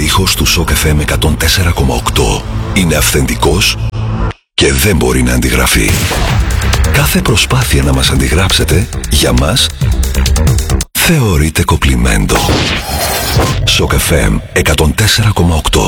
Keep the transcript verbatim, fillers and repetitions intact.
ήχος του Σοκ εφ εμ εκατόν τέσσερα κόμμα οκτώ είναι αυθεντικός και δεν μπορεί να αντιγραφεί. Κάθε προσπάθεια να μας αντιγράψετε, για μας, θεωρείται κοπλιμέντο. Σοκ εφ εμ εκατόν τέσσερα κόμμα οκτώ.